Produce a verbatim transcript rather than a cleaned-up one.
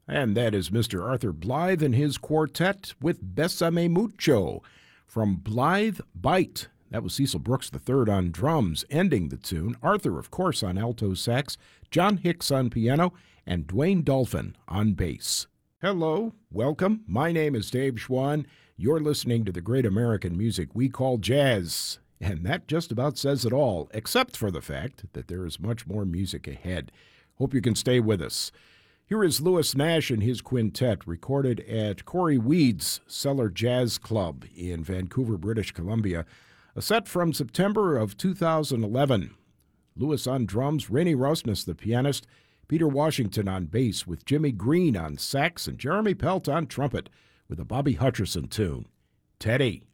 And that is Mister Arthur Blythe and his quartet with Bésame Mucho from Blythe Bite. That was Cecil Brooks the third on drums, ending the tune. Arthur, of course, on alto sax, John Hicks on piano, and Dwayne Dolphin on bass. Hello, welcome. My name is Dave Schwann. You're listening to the great American music we call jazz. And that just about says it all, except for the fact that there is much more music ahead. Hope you can stay with us. Here is Louis Nash and his quintet, recorded at Corey Weed's Cellar Jazz Club in Vancouver, British Columbia. A set from September of two thousand eleven. Louis on drums, Rainey Rosnes the pianist, Peter Washington on bass with Jimmy Green on sax, and Jeremy Pelt on trumpet with a Bobby Hutcherson tune, Teddy.